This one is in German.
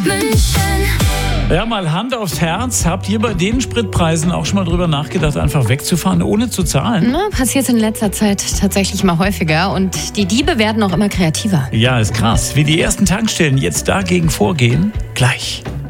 Ja, mal Hand aufs Herz. Habt ihr bei den Spritpreisen auch schon mal drüber nachgedacht, einfach wegzufahren, ohne zu zahlen? Na, passiert in letzter Zeit tatsächlich mal häufiger und die Diebe werden auch immer kreativer. Ja, ist krass. Wie die ersten Tankstellen jetzt dagegen vorgehen, gleich.